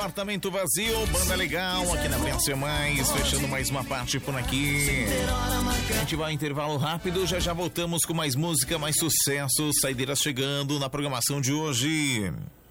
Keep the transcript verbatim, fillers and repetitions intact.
Apartamento Vazio, banda legal aqui na Vencer Mais, fechando mais uma parte por aqui. A gente vai intervalo rápido, já já voltamos com mais música, mais sucesso, saideiras chegando na programação de hoje.